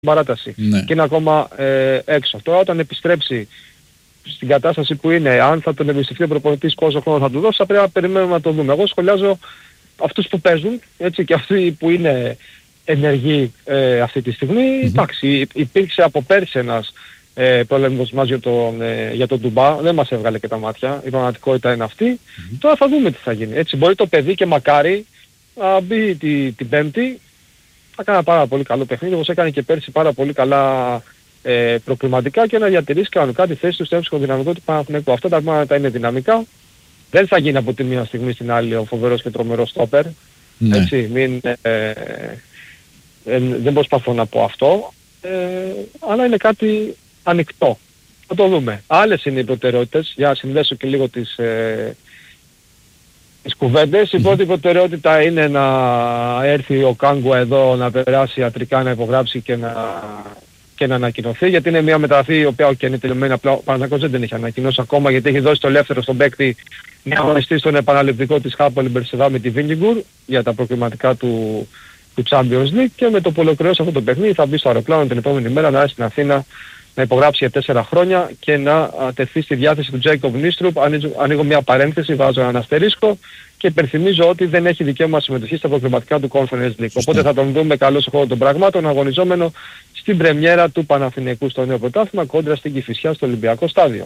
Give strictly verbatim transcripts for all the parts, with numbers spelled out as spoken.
παράταση Ναι. και είναι ακόμα ε, έξω. Τώρα όταν επιστρέψει στην κατάσταση που είναι, αν θα τον εμπιστευτεί ο προπονητής, πόσο χρόνο θα του δώσει, θα πρέπει να περιμένουμε να το δούμε. Εγώ σχολιάζω αυτούς που παίζουν, έτσι, και αυτοί που είναι ενεργοί ε, αυτή τη στιγμή. Mm-hmm. Εντάξει, υπήρξε από πέρσι ένας ε, προλέμινος μας για τον, ε, για τον Ντουμπά, δεν μας έβγαλε και τα μάτια, η πραγματικότητα είναι αυτή. Mm-hmm. Τώρα θα δούμε τι θα γίνει. Έτσι, μπορεί το παιδί και μακάρι να μπει την, την Πέμπτη, θα κάνει ένα πάρα πολύ καλό παιχνίδι, όπως έκανε και πέρσι πάρα πολύ καλά ε, προκριματικά, και να διατηρήσει κανονικά τη θέση του στο έμψυχο δυναμικό του Παναθηναϊκού. Αυτά τα πράγματα είναι δυναμικά. Δεν θα γίνει από τη μία στιγμή στην άλλη ο φοβερός και τρομερός στόπερ. Ναι. Έτσι, μην, ε, ε, ε, δεν προσπαθώ να πω αυτό, ε, αλλά είναι κάτι ανοιχτό. Θα το δούμε. Άλλες είναι οι προτεραιότητες, για να συνδέσω και λίγο τις, ε, τις κουβέντες. Η πρώτη προτεραιότητα είναι να έρθει ο Κάγκουα εδώ, να περάσει ιατρικά, να υπογράψει και να, και να ανακοινωθεί, γιατί είναι μια μεταγραφή η οποία και είναι τελειωμένη, απλά ο Παναθηναϊκός δεν την έχει ανακοινώσει ακόμα, γιατί έχει δώσει το ελεύθερο στον παίκτη να αγωνιστεί στον επαναληπτικό της Χάπολη Μπερσεβά με τη Βίνιγκουρ για τα προκριματικά του, του Champions League, και με το που ολοκληρώσει αυτό το παιχνίδι θα μπει στο αεροπλάνο την επόμενη μέρα να έρθει στην Αθήνα να υπογράψει για τέσσερα χρόνια και να τεθεί στη διάθεση του Τζέικοβ Νίστρουπ. Ανοίγω, ανοίγω μια παρένθεση, βάζω έναν αστερίσκο και υπενθυμίζω ότι δεν έχει δικαίωμα συμμετοχή στα προκριματικά του Conference League. Οπότε θα τον δούμε καλώς χώρο των πραγμάτων, αγωνιζόμενο στην πρεμιέρα του Παναθηναϊκού στο νέο πρωτάθλημα κόντρα στην Κηφισιά στο Ολυμπιακό Στάδιο.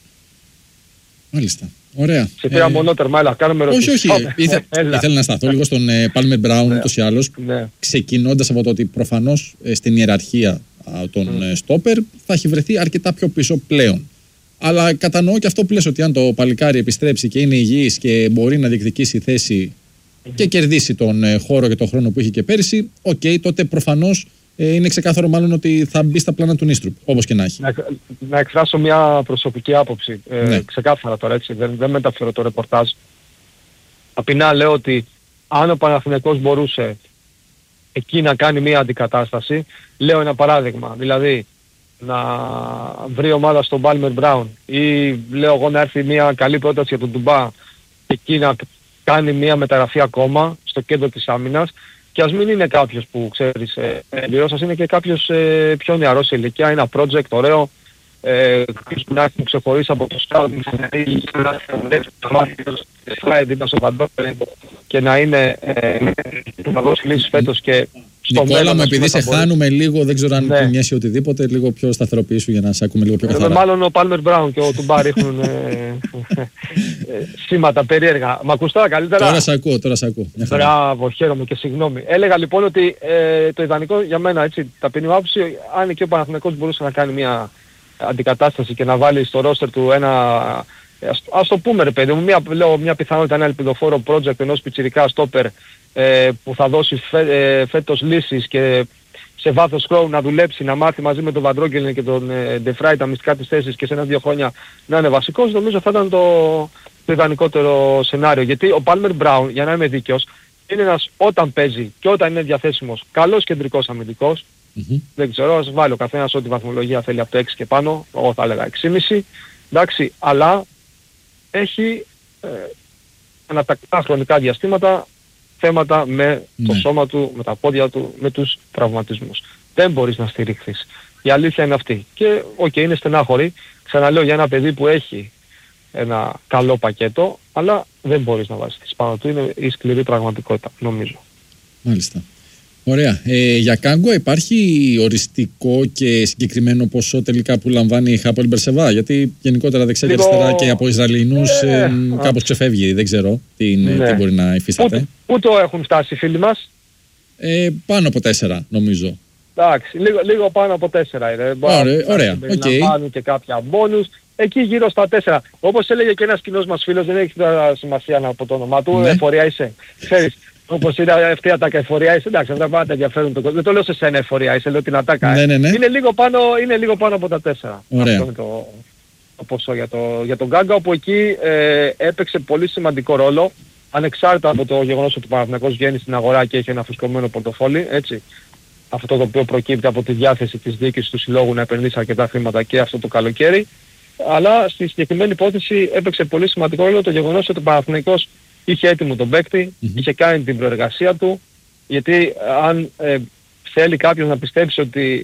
Μάλιστα. Ωραία. Σε πήρα ε... μονότερμα, έλα, κάνουμε ρωτήσεις. Όχι, όχι. Ήθε... Ήθελα να σταθώ λίγο στον Palmer Brown ούτως ή άλλως, ναι. ξεκινώντας από το ότι προφανώς στην ιεραρχία των στόπερ mm. θα έχει βρεθεί αρκετά πιο πίσω πλέον. Αλλά κατανοώ και αυτό που λες, ότι αν το παλικάρι επιστρέψει και είναι υγιής και μπορεί να διεκδικήσει θέση mm. και κερδίσει τον χώρο και τον χρόνο που είχε και πέρυσι, οκ, okay, τότε προφανώς ε, είναι ξεκάθαρο μάλλον ότι θα μπει στα πλάνα του Νίστρουπ, όπως και να έχει. Να, να εκφράσω μια προσωπική άποψη, ε, ναι. ξεκάθαρα τώρα, έτσι, δεν, δεν μεταφέρω το ρεπορτάζ. Απεινά λέω ότι αν ο Παναθηναϊκός μπορούσε εκεί να κάνει μια αντικατάσταση, λέω ένα παράδειγμα, δηλαδή να βρει ομάδα στον Palmer Brown, ή λέω εγώ να έρθει μια καλή πρόταση για τον Ντουμπά και εκεί να κάνει μια μεταγραφή ακόμα στο κέντρο της άμυνας, και ας μην είναι κάποιος που ξέρεις εμπειρός, ας είναι και κάποιος ε, πιο νεαρός σε ηλικία, ένα project ωραίο, ε, κάποιος που να έχει ξεχωρίσει από το scouting και να είναι να δώσει λύσεις φέτος και στο μέλλον. Νικόλα μου, επειδή σε χάνουμε λίγο, δεν ξέρω αν ναι. κουνιέσαι οτιδήποτε, λίγο πιο σταθεροποιήσου για να σε ακούμε λίγο πιο καθαρά. Μάλλον ο Palmer Brown και ο Ντουμπά ρίχνουν σήματα περίεργα. Μ' ακούς τώρα καλύτερα? Τώρα σε ακούω, τώρα σε ακούω. Μπράβο, χαίρομαι και συγγνώμη. Έλεγα λοιπόν ότι ε, το ιδανικό για μένα, έτσι, ταπεινή άποψη, αν και ο Παναθηναϊκός μπορούσε να κάνει μια αντικατάσταση και να βάλει στο roster του ένα, ας, ας το πούμε ρε παιδί μου, μια, λέω, μια πιθανότητα, ένα ελπιδοφόρο project ενός πιτσιρικά στόπερ ε, που θα δώσει φέ, ε, φέτος λύσεις και σε βάθος χρόνου να δουλέψει, να μάθει μαζί με τον Βαντρόγκελιν και τον Ντεφράι τα μυστικά της θέσης και σε ένα-δύο χρόνια να είναι βασικός, νομίζω θα ήταν το, το ιδανικότερο σενάριο. Γιατί ο Palmer Brown, για να είμαι δίκαιος, είναι ένας όταν παίζει και όταν είναι διαθέσιμος καλός κεντρικός αμυντικός. Mm-hmm. Δεν ξέρω, ας βάλει ο καθένας ό,τι βαθμολογία θέλει από το έξι και πάνω, εγώ θα έλεγα έξι κόμμα πέντε, εντάξει, αλλά έχει ε, ανατακτά χρονικά διαστήματα θέματα με mm. το σώμα του, με τα πόδια του, με τους τραυματισμούς. Δεν μπορείς να στηριχθείς. Η αλήθεια είναι αυτή. Και οκ, okay, είναι στενάχωρη. Ξαναλέω, για ένα παιδί που έχει ένα καλό πακέτο, αλλά δεν μπορείς να βάζεις τις πάνω του. Είναι η σκληρή πραγματικότητα, νομίζω. Μάλιστα. Ωραία. Ε, για Κάγκουα υπάρχει οριστικό και συγκεκριμένο ποσό τελικά που λαμβάνει η Χάπολη Μπερσεβά? Γιατί γενικότερα δεξιά και αριστερά και από Ισραηλινούς ε, ε, κάπως ξεφεύγει. Δεν ξέρω τι, είναι, ναι. τι μπορεί να υφίσταται. Πού, πού το έχουν φτάσει οι φίλοι μας? Ε, πάνω από τέσσερα νομίζω. Εντάξει, λίγο, λίγο πάνω από τέσσερα είναι. Ωραία, ωραία. Να okay. πάρουν και κάποια μπόνους. Εκεί γύρω στα τέσσερα. Όπως έλεγε και ένας κοινός μας φίλος, δεν έχει σημασία να πω το όνομά του, ναι. εφορία είσαι. Ξέρεις. Όπως είναι αυτή η ατάκα, εφορία είσαι, εντάξει, αυτά πάντα ενδιαφέρουν τον κόσμο. Δεν το λέω σε σένα εφορία είσαι, λέω την ατάκα. Ναι, ναι, ναι. Είναι, λίγο πάνω, είναι λίγο πάνω από τα τέσσερα. Ωραία. Αυτό είναι το, το ποσό για, το, για τον Γκάγκα, όπου εκεί ε, έπαιξε πολύ σημαντικό ρόλο, ανεξάρτητα από το γεγονός ότι ο Παναθηναϊκός βγαίνει στην αγορά και έχει ένα φουσκωμένο πορτοφόλι, έτσι. Αυτό το οποίο προκύπτει από τη διάθεση της διοίκησης του συλλόγου να επενδύσει αρκετά χρήματα και αυτό το καλοκαίρι. Αλλά στη συγκεκριμένη υπόθεση έπαιξε πολύ σημαντικό ρόλο το γεγονός ότι ο Παναθηναϊκός είχε έτοιμο τον παίκτη, mm-hmm. είχε κάνει την προεργασία του, γιατί αν ε, θέλει κάποιος να πιστέψει ότι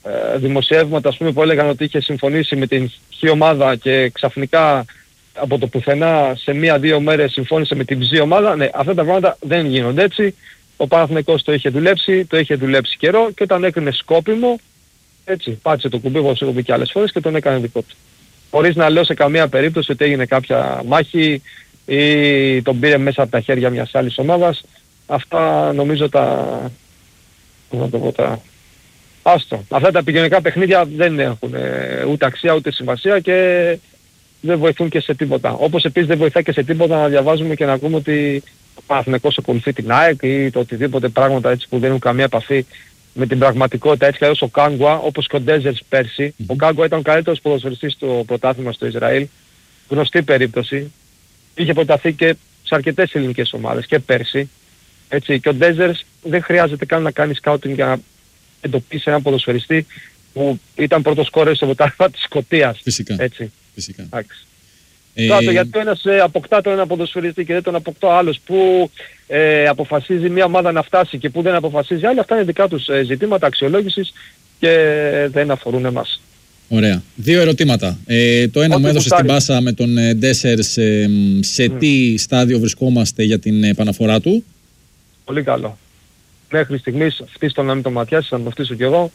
ε, δημοσιεύματα, ας πούμε, που έλεγαν ότι είχε συμφωνήσει με την χ ομάδα και ξαφνικά από το πουθενά σε μία-δύο μέρες συμφώνησε με την ψ ομάδα. Ναι, αυτά τα πράγματα δεν γίνονται έτσι. Ο Παναθηναϊκός το είχε δουλέψει, το είχε δουλέψει καιρό και όταν έκρινε σκόπιμο, έτσι, πάτησε το κουμπί, όπως έχω πει και άλλες φορές, και τον έκανε δικό του. Χωρίς να λέω σε καμία περίπτωση ότι έγινε κάποια μάχη ή τον πήρε μέσα από τα χέρια μιας άλλης ομάδας. Αυτά νομίζω τα... πώς να το πω, τα... Άστο. Αυτά τα επικοινωνικά παιχνίδια δεν έχουν ε, ούτε αξία ούτε σημασία και δεν βοηθούν και σε τίποτα. Όπως επίσης δεν βοηθά και σε τίποτα να διαβάζουμε και να ακούμε ότι ο Παναθηναϊκός ακολουθεί την ΑΕΚ ή το οτιδήποτε πράγματα έτσι που δεν έχουν καμία επαφή με την πραγματικότητα. Έτσι κι αλλιώς ο Κάγκουα, όπως και ο Ντέζερς πέρσι, mm-hmm. ο Κάγκουα ήταν ο καλύτερος ποδοσφαιριστής στο πρωτάθλημα στο Ισραήλ, γνωστή περίπτωση, είχε προταθεί και σε αρκετές ελληνικές ομάδες και πέρσι, έτσι, και ο Ντέζερς δεν χρειάζεται καν να κάνει σκάουτινγκ για να εντοπίσει έναν ποδοσφαιριστή που ήταν πρώτος σκόρερ στο πρωτάθλημα της Σκωτίας. Φυσικά. Έτσι. Φυσικά. Ε... Τώρα, γιατί ο ένας ε, αποκτά τον ένα ποδοσφαιριστή και δεν τον αποκτά ο άλλος που ε, αποφασίζει μια ομάδα να φτάσει και που δεν αποφασίζει άλλη, αυτά είναι δικά τους ε, ζητήματα αξιολόγησης και ε, δεν αφορούν εμάς. Ωραία. Δύο ερωτήματα. Ε, το ένα Ό, μου έδωσε στην πάσα με τον ε, Ντέσσερς ε, σε mm. τι στάδιο βρισκόμαστε για την επαναφορά του. Πολύ καλό. Μέχρι στιγμής φτύστο να μην το ματιάσεις, θα το φτύσω κι εγώ.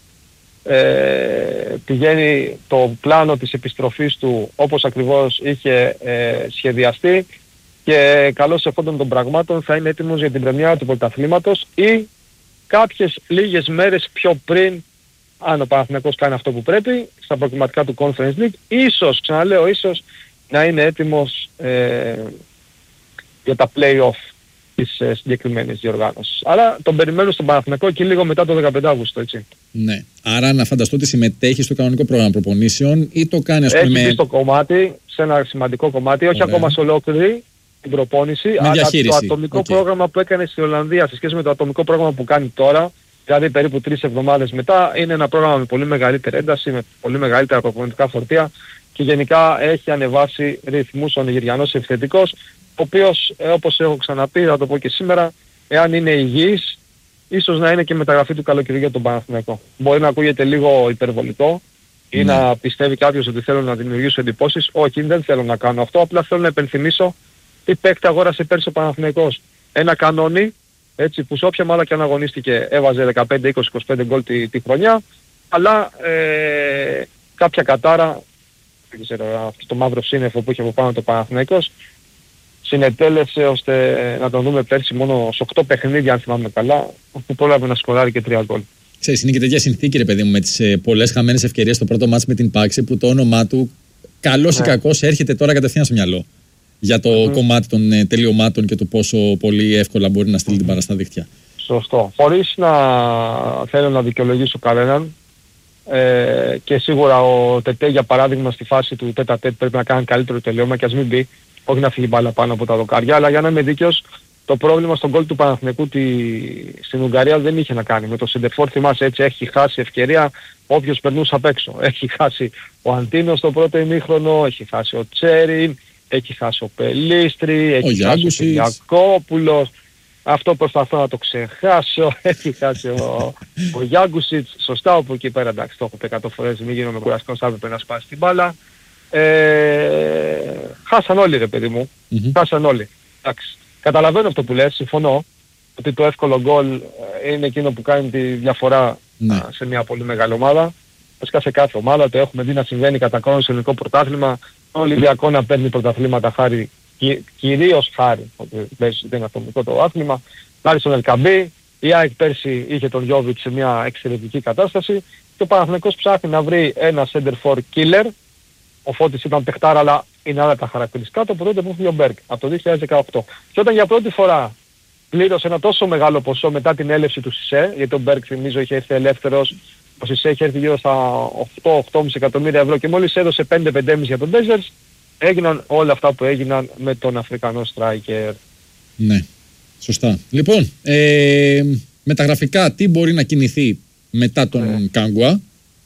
Ε, πηγαίνει το πλάνο της επιστροφής του όπως ακριβώς είχε ε, σχεδιαστεί και καλώς εφόντων των πραγμάτων θα είναι έτοιμος για την πρεμιέρα του πρωταθλήματος ή κάποιες λίγες μέρες πιο πριν, αν ο Παναθηναϊκός κάνει αυτό που πρέπει στα προκριματικά του Conference League, ίσως, ξαναλέω ίσως, να είναι έτοιμος ε, για τα play-off της ε, συγκεκριμένης διοργάνωσης. Άρα τον περιμένω στον Παναθηναϊκό και λίγο μετά το δεκαπέντε Αυγούστου, έτσι. Ναι. Άρα να φανταστώ ότι συμμετέχει στο κανονικό πρόγραμμα προπονήσεων ή το κάνει, ας πούμε... Έχει μπει στο κομμάτι, σε ένα σημαντικό κομμάτι, όχι Ωραία. ακόμα σε ολόκληρη την προπόνηση, με αλλά διαχείριση. το ατομικό okay. πρόγραμμα που έκανε στην Ολλανδία σε σχέση με το ατομικό πρόγραμμα που κάνει τώρα, δηλαδή περίπου τρεις εβδομάδες μετά, είναι ένα πρόγραμμα με πολύ μεγαλύτερη ένταση, με πολύ μεγαλύτερα προπονητικά φορτία και γενικά έχει ανεβάσει ρυθμούς ο Νιγηριανός επιθετικός, ο οποίος, ε, όπως έχω ξαναπεί, θα το πω και σήμερα, εάν είναι υγιής, ίσως να είναι και μεταγραφή του καλοκαιριού για τον Παναθηναϊκό. Μπορεί να ακούγεται λίγο υπερβολικό ή mm. να πιστεύει κάποιος ότι θέλω να δημιουργήσω εντυπώσεις. Όχι, δεν θέλω να κάνω αυτό. Απλά θέλω να επενθυμίσω τι παίκτη αγόρασε πέρσι ο Παναθηναϊκός. Ένα κανόνι, έτσι, που σε όποια ομάδα και αν αγωνίστηκε έβαζε δεκαπέντε, είκοσι, είκοσι πέντε γκολ τη, τη χρονιά, αλλά ε, κάποια κατάρα, δεν ξέρω, αυτό το μαύρο σύννεφο που είχε από πάνω το Παναθηναϊκός, συνετέλεσε ώστε να τον δούμε πέρσι μόνο σε οκτώ παιχνίδια, αν θυμάμαι καλά, που πρόλαβε να σκοράρει και τρία γκολ. Ξέρεις, είναι και τέτοια συνθήκη, ρε παιδί μου, με τις ε, πολλές χαμένες ευκαιρίες στο πρώτο μάτς με την Πάξη, που το όνομά του, καλός ναι. ή κακός, έρχεται τώρα κατευθείαν στο μυαλό. Για το mm-hmm. κομμάτι των ε, τελειωμάτων και το πόσο πολύ εύκολα μπορεί να στείλει mm-hmm. την παρά στα δίχτυα. Σωστό. Χωρίς να θέλω να δικαιολογήσω κανέναν, ε, και σίγουρα ο Τετέ, για παράδειγμα, στη φάση του τέτα τέτ πρέπει να κάνει καλύτερο τελείωμα και ας μην μπει. Όχι να φύγει μπάλα πάνω από τα δοκάρια, αλλά για να είμαι δίκαιος, το πρόβλημα στον γκολ του Παναθηναϊκού τη... στην Ουγγαρία δεν είχε να κάνει. Με το Σεντερφόρ, θυμάσαι, έτσι, έχει χάσει ευκαιρία όποιος περνούσε απ' έξω. Έχει χάσει ο Αντίνος στο πρώτο ημίχρονο, έχει χάσει ο Τσέριν, έχει χάσει ο Πελίστρη, έχει ο χάσει ο Κυριακόπουλος. Αυτό προσπαθώ να το ξεχάσω. Έχει χάσει ο, ο Γιάγκουσιτς. Σωστά, από εκεί πέρα, εντάξει, το έχω πει εκατό φορές, μην γίνομαι κουραστικός, θα έπρεπε να σπάσει την μπάλα. Ε, χάσαν όλοι, ρε παιδί μου. Mm-hmm. Χάσαν όλοι. Εντάξει. Καταλαβαίνω αυτό που λες, συμφωνώ ότι το εύκολο γκολ είναι εκείνο που κάνει τη διαφορά mm. σε μια πολύ μεγάλη ομάδα. Φυσικά σε κάθε ομάδα το έχουμε δει να συμβαίνει κατά κανόνα στο ελληνικό πρωτάθλημα. Ο Ολυμπιακός να παίρνει πρωταθλήματα χάρη, κυ, κυρίως χάρη, ότι δεν είναι ατομικό το άθλημα, χάρη στον Ελκαμπή. Η ΑΕΚ πέρσι είχε τον Γιώβιτ σε μια εξαιρετική κατάσταση και ο Παναθηναϊκός ψάχνει να βρει ένα center for killer. Ο Φώτης ήταν παιχτάρα, αλλά είναι άλλα τα χαρακτηριστικά του από τότε που έφυγε ο Μπέργκ, από το δύο χιλιάδες δεκαοκτώ. Και όταν για πρώτη φορά πλήρωσε ένα τόσο μεγάλο ποσό μετά την έλευση του Σισε, γιατί ο Μπέργκ, θυμίζω, είχε έρθει ελεύθερος, ο Σισε είχε έρθει γύρω στα οκτώ με οκτώ κόμμα πέντε εκατομμύρια ευρώ και μόλις έδωσε πέντε με πέντε κόμμα πέντε για τον Ντέζερς, έγιναν όλα αυτά που έγιναν με τον Αφρικανό striker. Ναι, σωστά. Λοιπόν, ε, μεταγραφικά τι μπορεί να κινηθεί μετά τον ναι. Κάγκουα?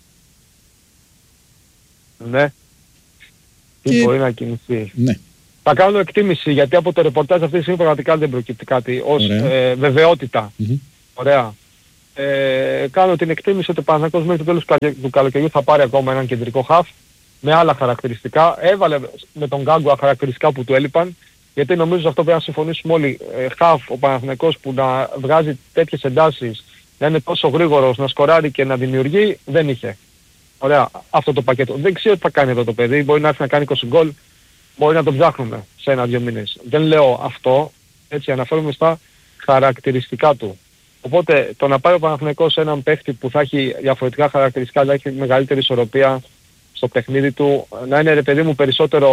Ναι. Τι και... μπορεί να κινηθεί. Ναι. Θα κάνω εκτίμηση, γιατί από το ρεπορτάζ αυτή τη στιγμή πραγματικά δεν προκύπτει κάτι ως ε, βεβαιότητα. Mm-hmm. Ωραία. ε, κάνω την εκτίμηση ότι ο Παναθηναϊκός μέχρι το τέλος του καλοκαιριού θα πάρει ακόμα έναν κεντρικό χαφ με άλλα χαρακτηριστικά. Έβαλε με τον Γκάγκουα χαρακτηριστικά που του έλειπαν, γιατί νομίζω αυτό πρέπει να συμφωνήσουμε όλοι. Ε, χαφ ο Παναθηναϊκός που να βγάζει τέτοιες εντάσεις, να είναι τόσο γρήγορος, να σκοράρει και να δημιουργεί, δεν είχε. Ωραία, αυτό το πακέτο. Δεν ξέρω τι θα κάνει εδώ το παιδί, μπορεί να έρθει να κάνει είκοσι γκολ, μπορεί να το ψάχνουμε σε ένα-δύο μήνες. Δεν λέω αυτό, έτσι αναφέρομαι στα χαρακτηριστικά του. Οπότε το να πάρει ο Παναθηναϊκός έναν παίχτη που θα έχει διαφορετικά χαρακτηριστικά, θα έχει μεγαλύτερη ισορροπία στο παιχνίδι του, να είναι ρε παιδί μου περισσότερο,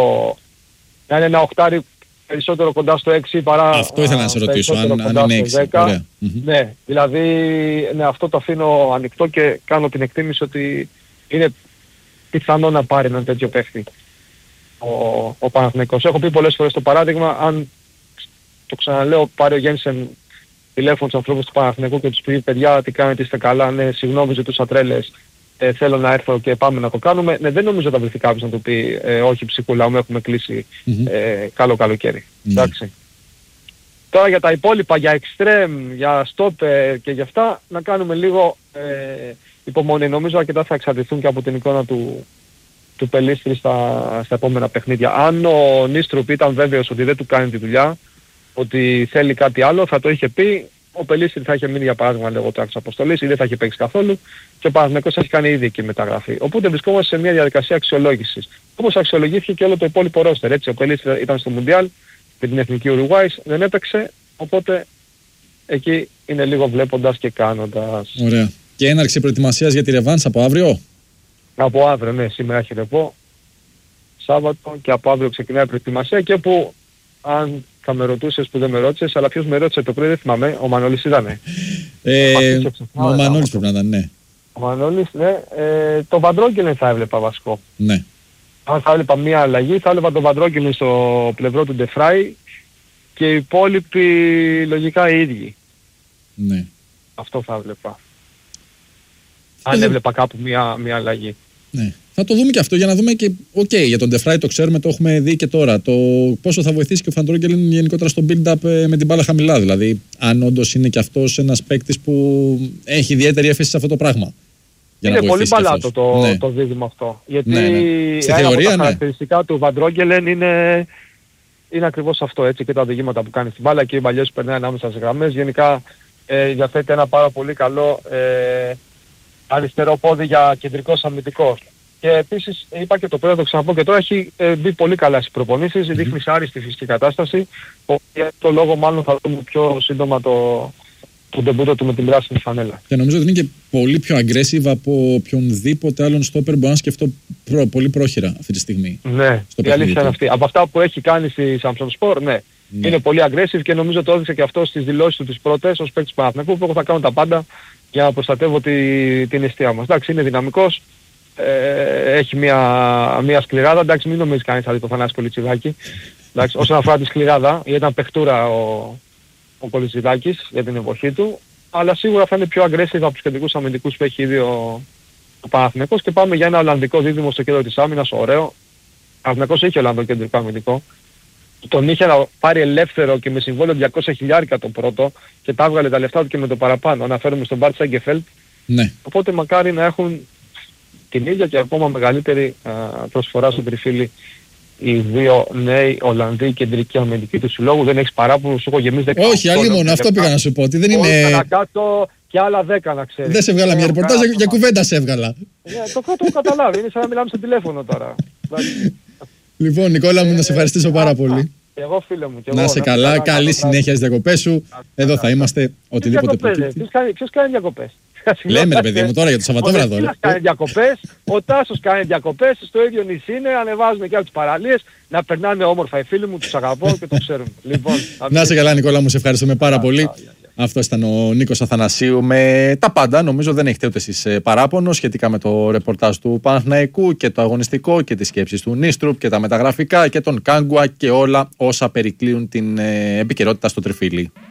να είναι ένα οχτάρι περισσότερο κοντά στο έξι παρά αυτό ήθελα να σε ρωτήσω, αν, αν είναι έξι. Ωραία. Ναι, δηλαδή ναι, αυτό το αφήνω ανοιχτό και κάνω την εκτίμηση ότι είναι πιθανό να πάρει έναν τέτοιο παίχτη ο, ο Παναθηναϊκός. Έχω πει πολλές φορές το παράδειγμα, αν το ξαναλέω, πάρει ο Γένσεν τηλέφωνο στους ανθρώπους του Παναθηναϊκού και τους πει παιδιά τι κάνετε, είστε καλά, ναι συγγνώμη ζητούσα τρέλες, ε, θέλω να έρθω και πάμε να το κάνουμε. Ναι, δεν νομίζω ότι θα βρεθεί κάποιος να του πει ε, όχι ψυχούλα μου, έχουμε κλείσει mm-hmm. ε, καλό καλοκαίρι. Mm-hmm. Εντάξει. Τώρα για τα υπόλοιπα, για εξτρέμ, για στόπερ και για αυτά, να κάνουμε λίγο ε, υπομονή. Νομίζω αρκετά θα εξαρτηθούν και από την εικόνα του, του Πελίστρη στα, στα επόμενα παιχνίδια. Αν ο Νίστρουπ ήταν βέβαιος ότι δεν του κάνει τη δουλειά, ότι θέλει κάτι άλλο, θα το είχε πει. Ο Πελίστρη θα είχε μείνει για παράδειγμα λέγω τράξης αποστολής ή δεν θα είχε παίξει καθόλου και ο Παναθηναϊκός έχει κάνει ήδη εκεί μεταγραφή. Οπότε βρισκόμαστε σε μια διαδικασία αξιολόγησης. Όπως αξιολογήθηκε και όλο το υπόλοιπο ρόστερ. Έτσι, ο Πελίστρη ήταν στο Μουντιάλ με την Εθνική Ουρουγουάης, δεν έπαιξε, οπότε εκεί είναι λίγο βλέποντας και κάνοντας. Ωραία. Και έναρξη προετοιμασίας για τη ρεβάνς από αύριο. Από αύριο, ναι, σήμερα έχει ρεπό. Σάββατο και από αύριο ξεκινάει η προετοιμασία και που αν θα με ρωτούσες που δεν με ρώτησες, αλλά ποιος με ρώτησε το πρωί δεν θυμάμαι, ο Μανώλης ήτανε. Ε, ο Μανώλης πρέπει να ήταν, ναι. Ο Μανώλης, ναι. Ε, το Βαντρόγκελεν θα έβλεπα βασικό. Ναι. Αν θα έβλεπα μία αλλαγή, θα έβλεπα το Βαντρόγκελεν στο πλευρό του Ντεφράι και οι υπόλοιποι λογικά οι ίδιοι. Ναι. Αυτό θα έβλεπα. Αν έβλεπα κάπου μία, μία αλλαγή. Ναι. Θα το δούμε και αυτό για να δούμε και. Οκ, okay, για τον Ντεφράι το ξέρουμε, το έχουμε δει και τώρα. Το πόσο θα βοηθήσει και ο Βαντρόγκελεν γενικότερα στο build-up με την μπάλα χαμηλά. Δηλαδή, αν όντως είναι και αυτός ένας παίκτης που έχει ιδιαίτερη έφεση σε αυτό το πράγμα. Είναι πολύ παλάτο το, ναι. το δίδυμο αυτό. Γιατί ναι, ναι. Σε ένα θεωρία, από τα ναι. χαρακτηριστικά του Βαντρόγκελεν είναι, είναι ακριβώς αυτό. Έτσι, και τα οδηγήματα που κάνει στην μπάλα και οι μπαλιές που περνάει ανάμεσα στις γραμμές. Γενικά ε, διαθέτει ένα πάρα πολύ καλό ε, αριστερό πόδι για κεντρικός αμυντικός. Και επίσης είπα και το πρώτο, το ξαναπώ και τώρα, έχει ε, μπει πολύ καλά στις προπονήσεις, mm-hmm. δείχνει σε άριστη φυσική κατάσταση. Για το λόγο μάλλον θα δούμε πιο σύντομα το, το ντεμπούτο του με την πράσινη φανέλα. Και νομίζω ότι είναι και πολύ πιο aggressive από οποιονδήποτε άλλον στόπερ μπορώ να σκεφτώ προ, πολύ πρόχειρα αυτή τη στιγμή. Ναι, η αλήθεια είναι αυτή. Από αυτά που έχει κάνει στη Samsung Sport, ναι. ναι. Είναι πολύ aggressive και νομίζω το έδειξε και αυτό στις δηλώσεις του τις πρώτες ως παίκτης Παναθηναϊκού, που εγώ θα κάνω τα πάντα για να προστατεύω τη, την αιστεία μας. Εντάξει, είναι δυναμικός. Ε, έχει μια, μια σκληράδα, εντάξει μην νομίζεις κανείς θα δει το Θανάση Κολιτσιδάκη. Εντάξει, όσον αφορά τη σκληράδα, ήταν παιχτούρα ο, ο Κολιτσιδάκης για την εποχή του, αλλά σίγουρα θα είναι πιο aggressive από τους κεντρικούς αμυντικούς που έχει ήδη ο, ο Παναθηναϊκός και πάμε για ένα Ολλανδικό δίδυμο στο κέντρο της άμυνας, ωραίο. Ο Παναθηναϊκός είχε Ολλανδό κεντρικό αμυντικό. Τον είχε να πάρει ελεύθερο και με συμβόλαιο διακόσια χιλιάρικα τον πρώτο και τα έβγαλε τα λεφτά του και με το παραπάνω. Αναφέρομαι στον Μπαρτ Σέγκεφελτ. Ναι. Οπότε μακάρι να έχουν την ίδια και ακόμα μεγαλύτερη α, προσφορά στον τριφύλι οι δύο νέοι Ολλανδοί κεντρικοί αμυντικοί του συλλόγου. Δεν έχεις παράπονο, σου έχω γεμίσει δέκα. Όχι, αλλή μόνο, αυτό πήγα να σου πω. Ότι δεν είναι. Να κάτω και άλλα δέκα να ξέρεις. Δεν σε έβγαλα μια ρεπορτάζ, για, για κουβέντα σε έβγαλα. Ναι, το έχω το καταλάβει, είναι σαν να μιλάμε στο τηλέφωνο τώρα. Λοιπόν, Νικόλα μου, να σε ευχαριστήσω πάρα πολύ. Εγώ φίλε μου. Να σε καλά, καλή συνέχεια στις διακοπές σου. Εδώ θα είμαστε, οτιδήποτε προκύπτει. Ποιος κάνει διακοπές? Λέμε ρε παιδί μου τώρα για το Σαββατόβραδο. Ο Τάσος κάνει διακοπές, ο Τάσος κάνει διακοπές, στο ίδιο νησί είναι, ανεβάζουμε και από τις παραλίες, να περνάνε όμορφα οι φίλοι μου, τους αγαπώ και το ξέρουν. Λοιπόν, να σε καλά Νικόλα μου, σε ευχαριστούμε πάρα πολύ. Αυτό ήταν ο Νίκος Αθανασίου με τα πάντα. Νομίζω δεν έχετε ούτε εσείς παράπονο σχετικά με το ρεπορτάζ του Παναθηναϊκού και το αγωνιστικό και τις σκέψεις του Νίστρουπ και τα μεταγραφικά και τον Κάγκουα και όλα όσα περικλείουν την επικαιρότητα στο τριφύλι.